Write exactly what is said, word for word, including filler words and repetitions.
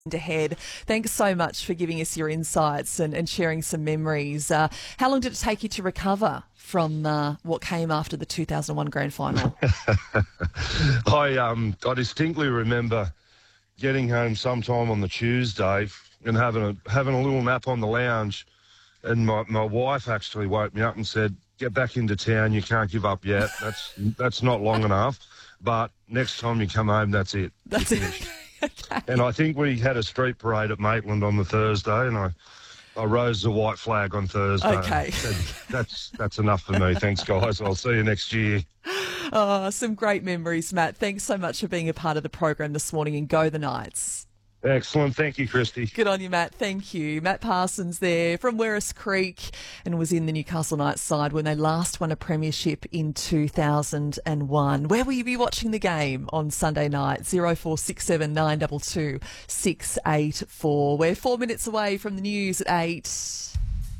ahead. Thanks so much for giving us your insights and, and sharing some memories. Uh, how long did it take you to recover from uh, what came after the two thousand one grand final? I um I distinctly remember getting home sometime on the Tuesday and having a having a little nap on the lounge, and my, my wife actually woke me up and said, "Get back into town. You can't give up yet. That's that's not long enough. But next time you come home, that's it. That's it." Okay. And I think we had a street parade at Maitland on the Thursday, and I, I rose the white flag on Thursday. Okay. Said, that's that's enough for me. Thanks, guys. I'll see you next year. Oh, some great memories, Matt. Thanks so much for being a part of the program this morning, and go the Knights. Excellent. Thank you, Christy. Good on you, Matt. Thank you. Matt Parsons there from Werris Creek, and was in the Newcastle Knights side when they last won a premiership in two thousand one. Where will you be watching the game on Sunday night? zero four six seven nine two two six eight four. We're four minutes away from the news at eight.